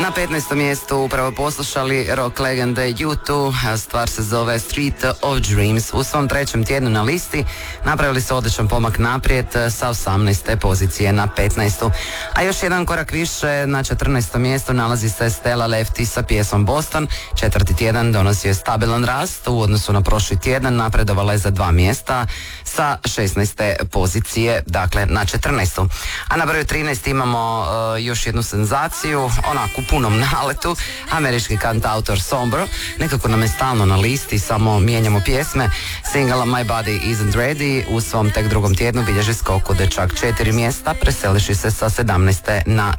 Na 15. mjestu upravo poslušali rock legende U2, stvar se zove Street of Dreams. U svom trećem tjednu na listi napravili su odličan pomak naprijed sa 18. pozicije na 15. A još jedan korak više, na 14. mjestu nalazi se Stella Lefty sa pjesmom Boston. Četvrti tjedan donosio je stabilan rast, u odnosu na prošli tjedan napredovala je za 2 mjesta sa 16. pozicije, dakle na 14. A na broju 13 imamo još jednu senzaciju, onako punom naletu, američki kantautor Sombro, nekako nam je stalno na listi, samo mijenjamo pjesme. Singala My Body Isn't Ready u svom tek drugom tjednu bilježi skok od čak 4 mjesta, preseliši se sa 17. na